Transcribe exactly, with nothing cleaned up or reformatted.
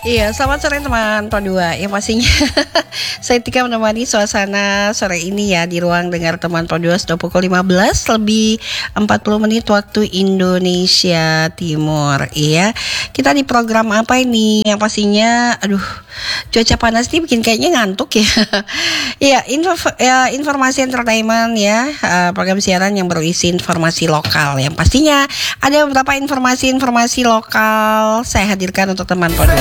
Iya, selamat sore teman Pro dua. Ya pastinya saya Tika menemani suasana sore ini ya di ruang dengar teman Pro dua sudah pukul lima belas lebih empat puluh menit waktu Indonesia Timur. Iya. Kita di program apa ini? Yang pastinya aduh, cuaca panas nih bikin kayaknya ngantuk ya. Iya, info ya, informasi entertainment ya, uh, program siaran yang berisi informasi lokal. Yang pastinya ada beberapa informasi-informasi lokal saya hadirkan untuk teman Pro dua.